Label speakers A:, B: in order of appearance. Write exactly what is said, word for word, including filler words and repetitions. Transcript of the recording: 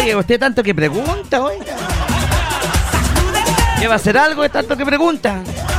A: Oye, usted tanto que pregunta, oiga. ¿Qué va a hacer algo de tanto que pregunta?